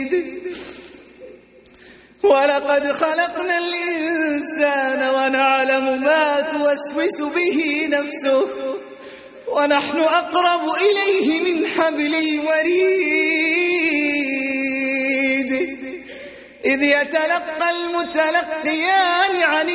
ولقد خلقنا الإنسان ونعلم ما توسوس به نفسه ونحن أقرب إليه من حبل الوريد إذ يتلقى المتلقيان عن